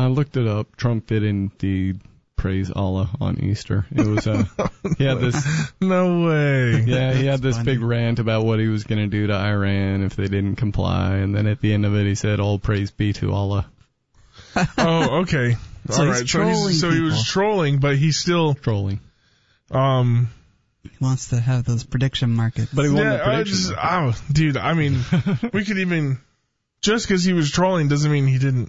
I looked it up. Trump did indeed praise Allah on Easter. It was he had this. No way. Yeah, he had this funny. big rant about what he was going to do to Iran if they didn't comply, and then at the end of it, he said, "All praise be to Allah." Oh, okay. So All he's right. trolling So he was people. trolling, but he's still Trolling. He wants to have those prediction markets. But he won the Yeah, prediction. dude, I mean, we could even, just because he was trolling doesn't mean he didn't,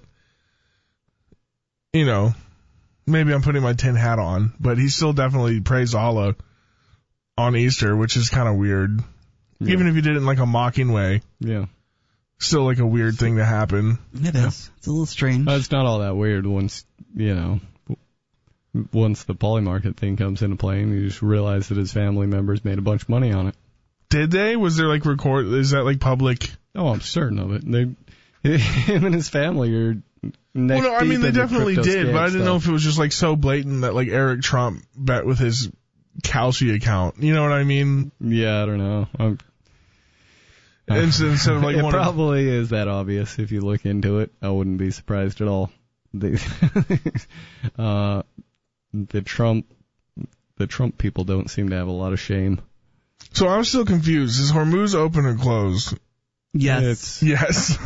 maybe I'm putting my tin hat on, but he still definitely praised Allah on Easter, which is kind of weird. Yeah. Even if he did it in like a mocking way, Yeah. still like a weird thing to happen. It is. It's a little strange. It's not all that weird once the poly market thing comes into play, and you just realize that his family members made a bunch of money on it. Did they? Was there like is that like public? Oh, I'm certain of it. Him and his family are neck Well, no, I deep mean, they into definitely crypto did, scam but I didn't know stuff. if it was just like so blatant that like Eric Trump bet with his Kalshi account. You know what I mean? Yeah, I don't know. Instead of like it one of, probably is that obvious if you look into it. I wouldn't be surprised at all. The Trump people don't seem to have a lot of shame. So I'm still confused. Is Hormuz open or closed? Yes. Yes.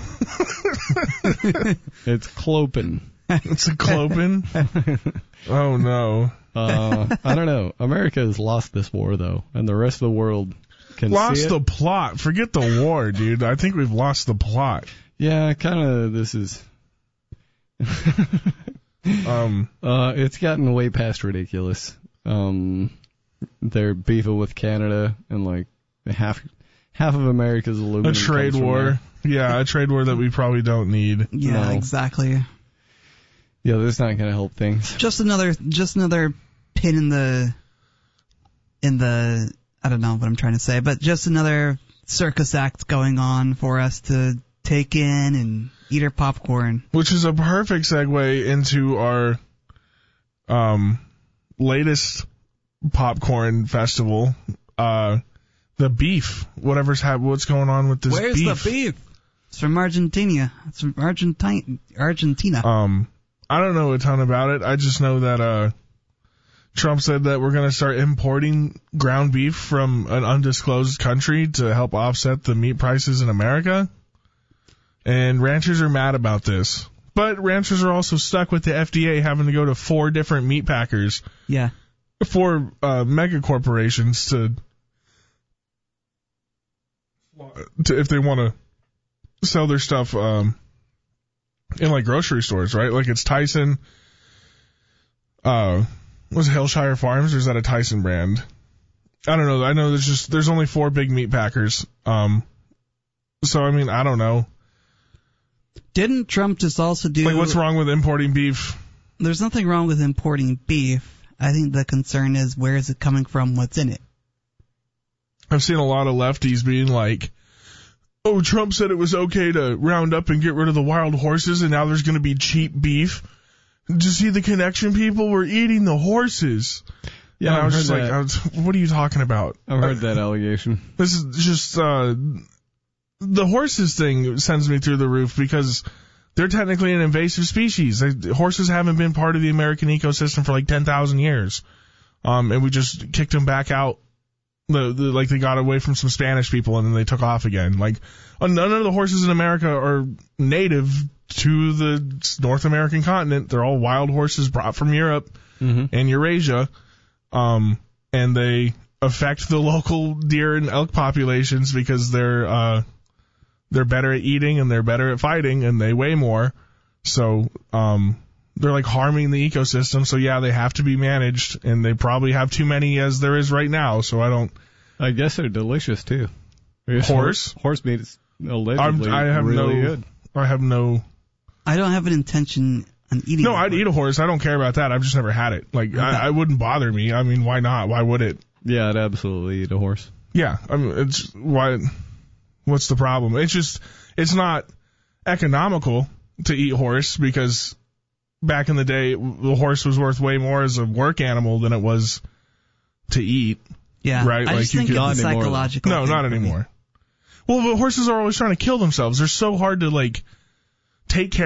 It's clopin. It's a clopin? Oh no. I don't know. America has lost this war though, and the rest of the world can see Lost it. the plot. Forget the war, dude. I think we've lost the plot. Yeah, kind of. This is. It's gotten way past ridiculous. They're beefing with Canada, and like half of America's aluminum. A trade comes from war. there. Yeah, a trade war that we probably don't need. Yeah, No. exactly. Yeah, that's not going to help things. Just another pin in the I don't know what I'm trying to say, but just another circus act going on for us to take in and eat our popcorn. Which is a perfect segue into our latest popcorn festival. The beef. What's going on with this Where's beef? the beef? It's from Argentina. It's from Argentina. I don't know a ton about it. I just know that Trump said that we're going to start importing ground beef from an undisclosed country to help offset the meat prices in America. And ranchers are mad about this. But ranchers are also stuck with the FDA having to go to 4 different meat packers, Yeah. 4 mega corporations to if they want to sell their stuff in like grocery stores, right? Like it's Tyson. Was it Hillshire Farms, or is that a Tyson brand? I don't know. I know there's only 4 big meat packers. So I mean, I don't know. Didn't Trump just also do... Like, what's wrong with importing beef? There's nothing wrong with importing beef. I think the concern is where is it coming from, what's in it. I've seen a lot of lefties being like, oh, Trump said it was okay to round up and get rid of the wild horses, and now there's going to be cheap beef. Do you see the connection, people? We're eating the horses. Yeah, and I was I've just heard like, what are you talking about? I've heard that allegation. This is just, the horses thing sends me through the roof because they're technically an invasive species. Horses haven't been part of the American ecosystem for like 10,000 years. And we just kicked them back out. Like they got away from some Spanish people and then they took off again. Like none of the horses in America are native to the North American continent. They're all wild horses brought from Europe and Eurasia. And they affect the local deer and elk populations because they're better at eating and they're better at fighting and they weigh more. So, they're like harming the ecosystem. So yeah, they have to be managed and they probably have too many as there is right now. So I guess they're delicious too. Horse meat is allegedly really good. I don't have an intention on eating No, it. I'd eat a horse. I don't care about that. I've just never had it. Like, I wouldn't bother me. I mean, why not? Why would it? Yeah, I'd absolutely eat a horse. Yeah. I mean, what's the problem? It's not economical to eat horse because back in the day, the horse was worth way more as a work animal than it was to eat. Yeah, right? I Like just you think could- it's a Not anymore, though. psychological No, thing not for me. anymore. Well, but horses are always trying to kill themselves. They're so hard to, like, take care